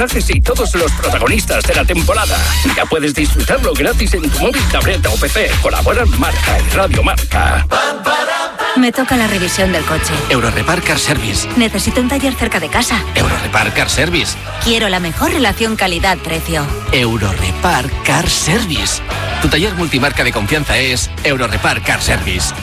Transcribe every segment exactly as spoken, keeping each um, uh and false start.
reportajes y todos los protagonistas de la temporada. Ya puedes disfrutarlo gratis en tu móvil, tableta o P C. Colaboran Marca y Radio Marca. Me toca la revisión del coche. Eurorepar Car Service. Necesito un taller cerca de casa. Eurorepar Car Service. Quiero la mejor relación calidad-precio. Eurorepar Car Service. Tu taller multimarca de confianza es Eurorepar Car Service.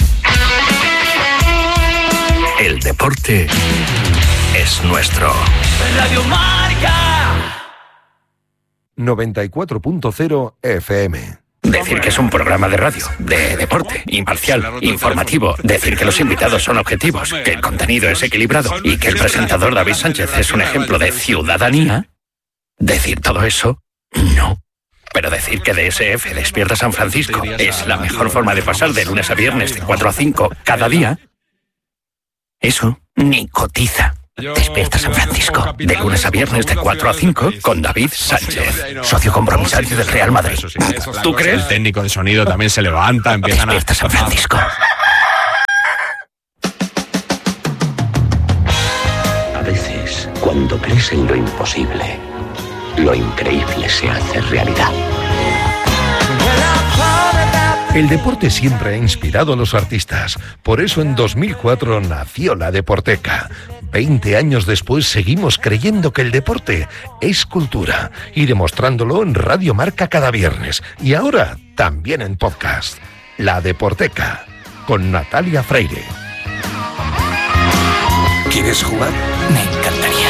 El deporte es nuestro. Radio Marca. noventa y cuatro punto cero F M. Decir que es un programa de radio, de deporte, imparcial, informativo. Decir que los invitados son objetivos, que el contenido es equilibrado y que el presentador David Sánchez es un ejemplo de ciudadanía. Decir todo eso, no. Pero decir que D S F Despierta San Francisco es la mejor forma de pasar de lunes a viernes de cuatro a cinco cada día, eso ni cotiza. Despierta San Francisco, de lunes a viernes de cuatro a cinco con David Sánchez, socio compromisario del Real Madrid. ¿Tú crees? El técnico de sonido también se levanta, empiezan a... Despierta San Francisco. A veces, cuando crees en lo imposible, lo increíble se hace realidad. El deporte siempre ha inspirado a los artistas. Por eso en dos mil cuatro nació la Deporteca. Veinte años después seguimos creyendo que el deporte es cultura y demostrándolo en Radio Marca cada viernes. Y ahora también en podcast. La Deporteca, con Natalia Freire. ¿Quieres jugar? Me encantaría.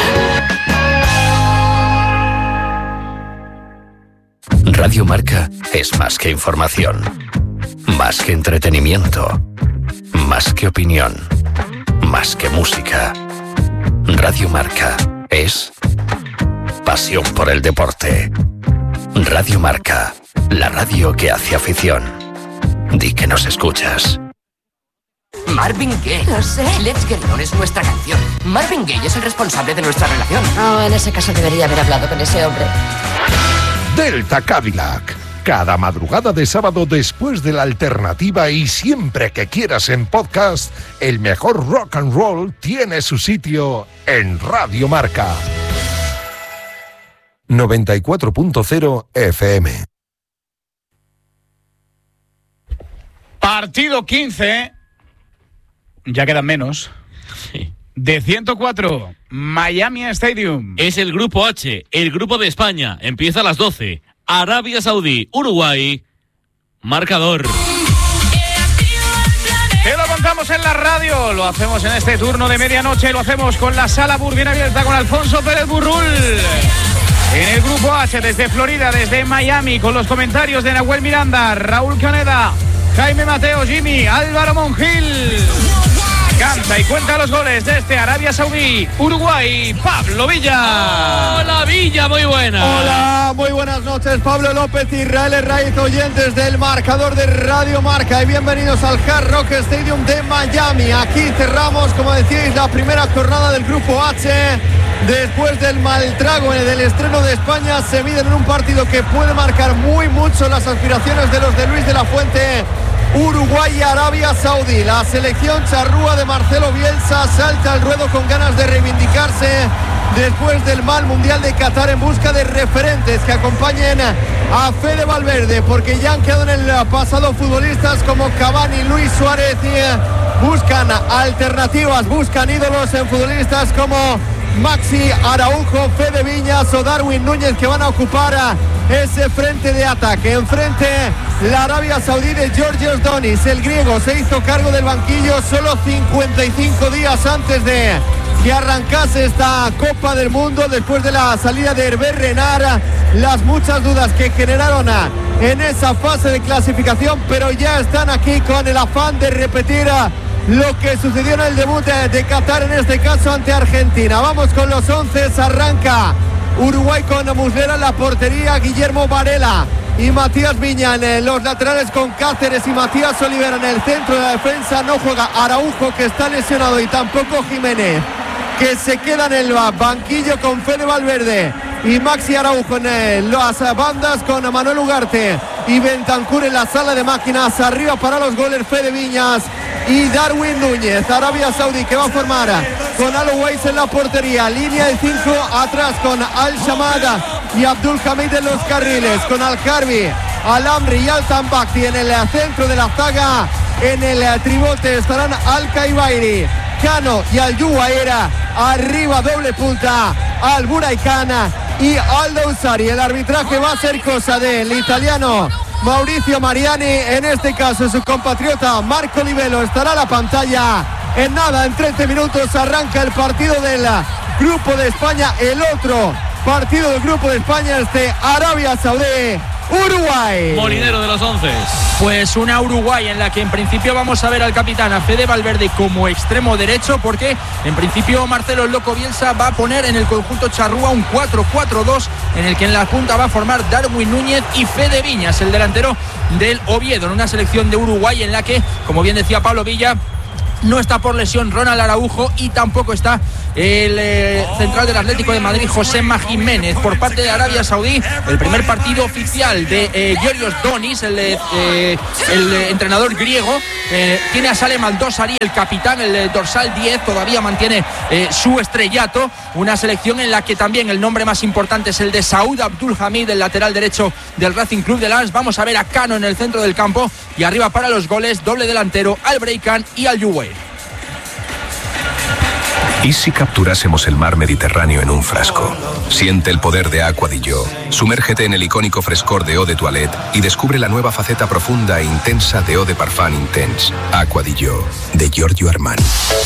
Radio Marca es más que información, más que entretenimiento, más que opinión, más que música. Radio Marca es pasión por el deporte. Radio Marca, la radio que hace afición. Di que nos escuchas. Marvin Gaye. Lo sé. Let's Get On es nuestra canción. Marvin Gaye es el responsable de nuestra relación. Oh, en ese caso debería haber hablado con ese hombre. Delta Cadillac. Cada madrugada de sábado después de la alternativa y siempre que quieras en podcast, el mejor rock and roll tiene su sitio en Radio Marca. noventa y cuatro punto cero F M. Partido quince. Ya quedan menos. Sí. De ciento cuatro, Miami Stadium. Es el grupo H, el grupo de España. Empieza a las doce. Arabia Saudí, Uruguay. Marcador. Te lo contamos en la radio. Lo hacemos en este turno de medianoche. Lo hacemos con la sala Bur bien abierta con Alfonso Pérez Burrul. En el grupo H, desde Florida, desde Miami, con los comentarios de Nahuel Miranda, Raúl Caneda, Jaime Mateo, Jimmy, Álvaro Monjil. Canta y cuenta los goles desde Arabia Saudí, Uruguay, Pablo Villa. Hola Villa, muy buena. Hola, muy buenas noches, Pablo López, Israel Herraiz, oyentes del marcador de Radio Marca, y bienvenidos al Hard Rock Stadium de Miami. Aquí cerramos, como decíais, la primera jornada del grupo H. Después del mal trago del estreno de España, se miden en un partido que puede marcar muy mucho las aspiraciones de los de Luis de la Fuente. Uruguay y Arabia Saudí. La selección charrúa de Marcelo Bielsa salta al ruedo con ganas de reivindicarse después del mal Mundial de Qatar, en busca de referentes que acompañen a Fede Valverde, porque ya han quedado en el pasado futbolistas como Cavani, Luis Suárez, y buscan alternativas, buscan ídolos en futbolistas como Maxi Araujo, Fede Viñas o Darwin Núñez, que van a ocupar ese frente de ataque. Enfrente la Arabia Saudí de Georgios Donis. El griego se hizo cargo del banquillo solo cincuenta y cinco días antes de que arrancase esta Copa del Mundo, después de la salida de Hervé Renard, las muchas dudas que generaron en esa fase de clasificación, pero ya están aquí con el afán de repetir lo que sucedió en el debut de Qatar, en este caso ante Argentina. Vamos con los once. Arranca Uruguay con Muslera en la portería, Guillermo Varela y Matías Viña en los laterales, con Cáceres y Matías Olivera en el centro de la defensa. No juega Araujo, que está lesionado, y tampoco Jiménez, que se queda en el banquillo, con Fede Valverde y Maxi Araujo en las bandas, con Manuel Ugarte y Bentancur en la sala de máquinas. Arriba para los goles Fede Viñas y Darwin Núñez. Arabia Saudí que va a formar con Al-Owais en la portería, línea de cinco atrás con Al-Shamad y Abdul Hamid en los carriles, con Al-Karbi, Al-Amri y Al-Tambakti en el centro de la zaga. En el tribote estarán Al-Kaibairi, Cano y Al-Yuwaira. Arriba doble punta Al-Buraikana y Al-Dawsari. El arbitraje va a ser cosa del italiano Mauricio Mariani, en este caso su compatriota Marco Livelo estará a la pantalla. En nada, en treinta minutos arranca el partido del Grupo de España, el otro partido del Grupo de España, este Arabia Saudí Uruguay. Molinero de los once. Pues una Uruguay en la que en principio vamos a ver al capitán, a Fede Valverde, como extremo derecho, porque en principio Marcelo el Loco Bielsa va a poner en el conjunto charrúa un cuatro cuatro dos, en el que en la punta va a formar Darwin Núñez y Fede Viñas, el delantero del Oviedo, en una selección de Uruguay en la que, como bien decía Pablo Villa, no está por lesión Ronald Araujo y tampoco está el eh, central del Atlético de Madrid, Josema Jiménez. Por parte de Arabia Saudí, el primer partido oficial de eh, Georgios Donis, el, eh, el eh, entrenador griego, eh, tiene a Salem Al-Dawsari, el capitán, el eh, dorsal diez, todavía mantiene eh, su estrellato. Una selección en la que también el nombre más importante es el de Saud Abdul Hamid, el lateral derecho del Racing Club de Lens. Vamos a ver a Cano en el centro del campo y arriba para los goles, doble delantero, Al-Breikan y Al-Yuwair. ¿Y si capturásemos el mar Mediterráneo en un frasco? Siente el poder de Aqua di Gio. Sumérgete en el icónico frescor de Eau de Toilette y descubre la nueva faceta profunda e intensa de Eau de Parfum Intense. Aqua di Gio, de Giorgio Armani.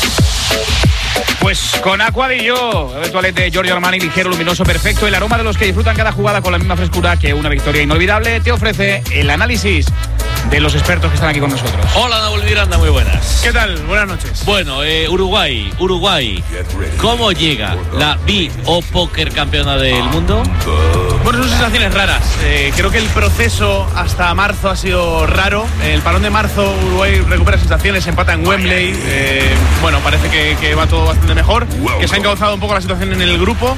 Pues con Aqua di Gio, Eau de Toilette de Giorgio Armani, ligero, luminoso, perfecto. El aroma de los que disfrutan cada jugada con la misma frescura que una victoria inolvidable. Te ofrece el análisis de los expertos que están aquí con nosotros. Hola, Nahuel Miranda, muy buenas. ¿Qué tal? Buenas noches. Bueno, eh, Uruguay, Uruguay, ¿cómo llega la B o Póker campeona del mundo? Bueno, son sensaciones raras. Eh, creo que el proceso hasta marzo ha sido raro. El parón de marzo, Uruguay recupera sensaciones, empata en Wembley. Eh, bueno, parece que, que va todo bastante mejor, que se ha encauzado un poco la situación en el grupo.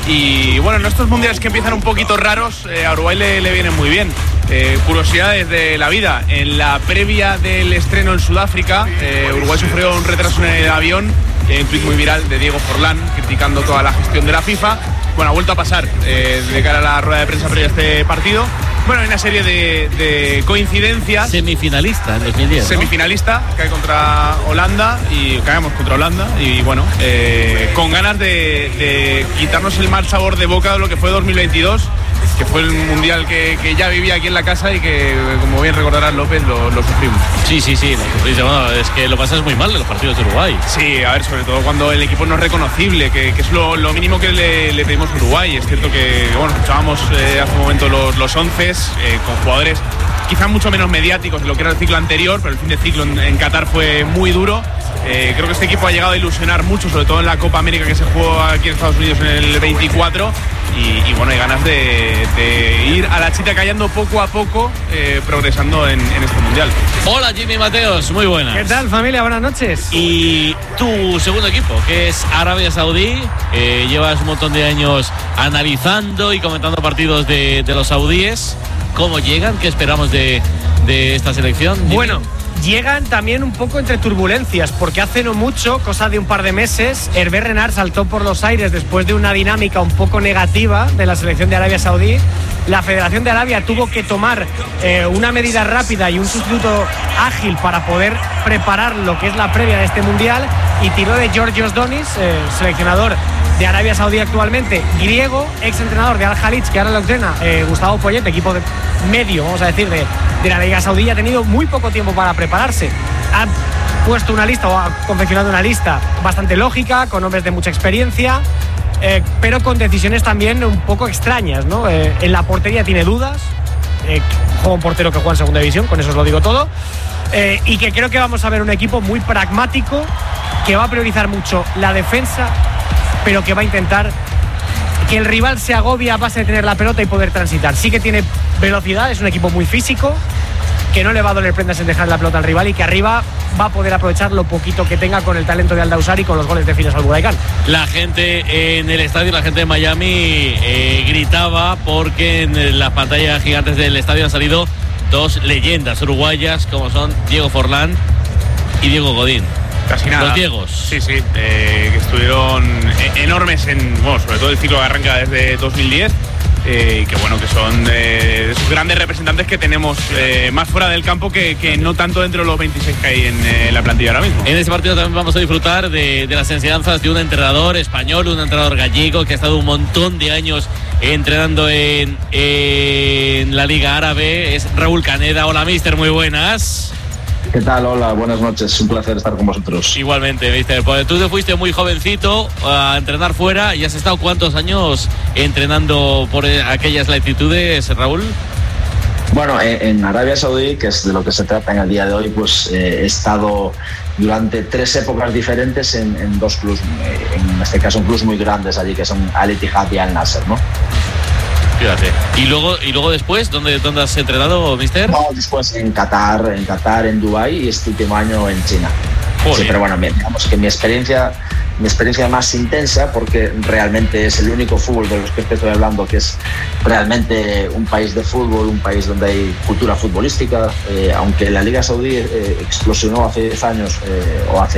Y bueno, en estos mundiales que empiezan un poquito raros, eh, a Uruguay le, le vienen muy bien. Eh, curiosidades de la vida. En la previa del estreno en Sudáfrica, eh, Uruguay sufrió un retraso en el avión, eh, un tuit muy viral de Diego Forlán criticando toda la gestión de la FIFA. Bueno, ha vuelto a pasar eh, de cara a la rueda de prensa previa a este partido. Bueno, hay una serie de, de coincidencias. Semifinalista en dos mil diez, ¿no? Semifinalista, cae contra Holanda y caemos contra Holanda. Y bueno, eh, con ganas de, de quitarnos el mal sabor de boca de lo que fue dos mil veintidós, que fue el mundial que, que ya vivía aquí en la casa y que, como bien recordarás, López, lo, lo sufrimos. Sí, sí, sí, lo sufrís. Bueno, es que lo pasas muy mal en los partidos de Uruguay. Sí, a ver, sobre todo cuando el equipo no es reconocible, que, que es lo, lo mínimo que le, le pedimos a Uruguay. Es cierto que, bueno, escuchábamos eh, hace un momento los, los once, eh, con jugadores quizá mucho menos mediáticos de lo que era el ciclo anterior, pero el fin de ciclo en, en Qatar fue muy duro. Eh, creo que este equipo ha llegado a ilusionar mucho, sobre todo en la Copa América que se jugó aquí en Estados Unidos en el veinticuatro. Y, y bueno, hay ganas de, de ir a la chita callando poco a poco, eh, progresando en, en este mundial. Hola, Jimmy Mateos, muy buenas. ¿Qué tal, familia? Buenas noches. Y tu segundo equipo, que es Arabia Saudí, eh, llevas un montón de años analizando y comentando partidos de, de los saudíes. ¿Cómo llegan? ¿Qué esperamos de, de esta selección, Jimmy? Bueno, llegan también un poco entre turbulencias, porque hace no mucho, cosa de un par de meses, Hervé Renard saltó por los aires después de una dinámica un poco negativa de la selección de Arabia Saudí. La Federación de Arabia tuvo que tomar eh, una medida rápida y un sustituto ágil para poder preparar lo que es la previa de este mundial, y tiró de Georgios Donis, eh, seleccionador de Arabia Saudí actualmente, griego, ex entrenador de Al-Khalij, que ahora lo entrena eh, Gustavo Poyet, equipo de medio, vamos a decir, de, de la Liga Saudí. Ha tenido muy poco tiempo para prepararse. Ha puesto una lista, o ha confeccionado una lista bastante lógica, con hombres de mucha experiencia, eh, pero con decisiones también un poco extrañas, ¿no? Eh, en la portería tiene dudas, eh, juega un portero que juega en segunda división, con eso os lo digo todo, eh, y que creo que vamos a ver un equipo muy pragmático, que va a priorizar mucho la defensa, pero que va a intentar que el rival se agobie a base de tener la pelota y poder transitar. Sí que tiene velocidad, es un equipo muy físico, que no le va a doler prendas en dejar la pelota al rival, y que arriba va a poder aprovechar lo poquito que tenga con el talento de Al-Dawsari y con los goles de Firas Al-Buraikán. La gente en el estadio, la gente de Miami, eh, gritaba porque en las pantallas gigantes del estadio han salido dos leyendas uruguayas como son Diego Forlán y Diego Godín. Casi nada. Los Diegos. Sí, sí, eh, que estuvieron enormes en, bueno, sobre todo el ciclo que arranca desde dos mil diez. Eh, y que bueno, que son eh, de esos grandes representantes que tenemos eh, más fuera del campo que, que no tanto dentro de los veintiséis que hay en eh, la plantilla ahora mismo. En este partido también vamos a disfrutar de, de las enseñanzas de un entrenador español, un entrenador gallego que ha estado un montón de años entrenando en, en la Liga Árabe. Es Raúl Caneda. Hola, mister, muy buenas. ¿Qué tal? Hola, buenas noches. Un placer estar con vosotros. Igualmente, mister. Pues tú te fuiste muy jovencito a entrenar fuera y has estado ¿cuántos años entrenando por aquellas latitudes, Raúl? Bueno, en Arabia Saudí, que es de lo que se trata en el día de hoy, pues eh, he estado durante tres épocas diferentes en, en dos clubs, en este caso clubs muy grandes allí, que son Al Ittihad y Al Nasser, ¿no? Fíjate. Y luego, y luego después, ¿dónde, dónde has entrenado, mister? No, después en Qatar, en Qatar, en Dubái y este último año en China. Joder. Sí, pero bueno, digamos que mi experiencia, mi experiencia más intensa, porque realmente es el único fútbol de los que estoy hablando que es realmente un país de fútbol, un país donde hay cultura futbolística, eh, aunque la Liga Saudí eh, explosionó hace diez años eh, o hace